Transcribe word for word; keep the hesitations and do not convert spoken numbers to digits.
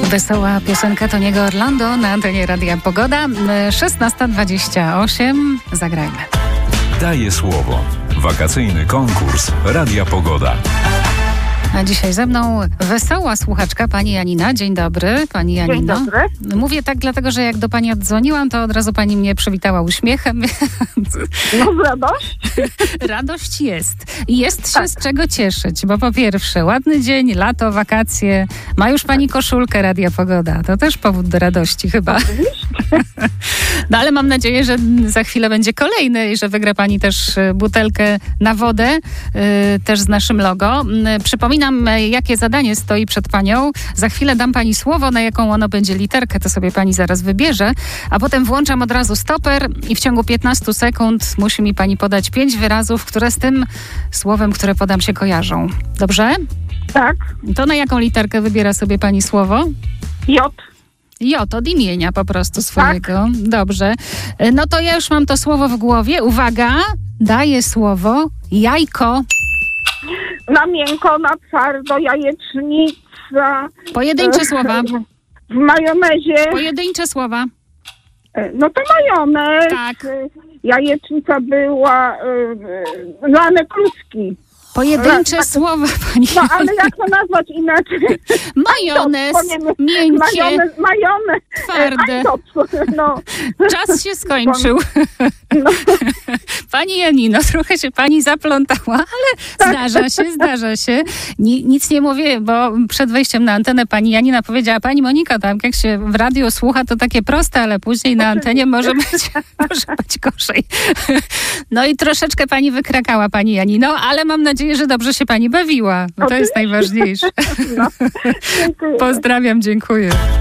Wesoła piosenka Toniego Orlando na antenie Radia Pogoda. szesnasta dwadzieścia osiem. Zagrajmy. Daję słowo. Wakacyjny konkurs Radia Pogoda. A dzisiaj ze mną wesoła słuchaczka, pani Janina. Dzień dobry, pani Janino. Dzień dobry. Mówię tak dlatego, że jak do pani oddzwoniłam, to od razu pani mnie przywitała uśmiechem. No radość? Radość jest. I jest się Tak. z czego cieszyć, bo po pierwsze ładny dzień, lato, wakacje. Ma już pani koszulkę Radia Pogoda. To też powód do radości chyba. No ale mam nadzieję, że za chwilę będzie kolejny i że wygra pani też butelkę na wodę, yy, też z naszym logo. Yy, przypominam, jakie zadanie stoi przed panią. Za chwilę dam pani słowo, na jaką ono będzie literkę, to sobie pani zaraz wybierze, a potem włączam od razu stoper i w ciągu piętnastu sekund musi mi pani podać pięć wyrazów, które z tym słowem, które podam, się kojarzą. Dobrze? Tak. To na jaką literkę wybiera sobie pani słowo? J. J, od imienia po prostu swojego. Tak. Dobrze. No to ja już mam to słowo w głowie. Uwaga, daję słowo jajko. Na miękko, na twardo, jajecznica. Pojedyncze e, słowa. W majonezie. Pojedyncze słowa. E, No to majonez. Tak. E, Jajecznica była e, e, lane kluski. Pojedyncze tak. słowa, pani. No ale jak to nazwać inaczej? Majonez, Antop, miękkie, Majonez, majonez. twarde. Antop, no. Czas się skończył. No. Pani Janino, trochę się pani zaplątała, ale zdarza się, zdarza się. Ni, nic nie mówię, bo przed wejściem na antenę pani Janina powiedziała, pani Monika, tam jak się w radiu słucha, to takie proste, ale później na antenie może być, może być gorzej. No i troszeczkę pani wykrakała, pani Janino, ale mam nadzieję, że dobrze się pani bawiła. No to jest najważniejsze. No. Dziękuję. Pozdrawiam, dziękuję.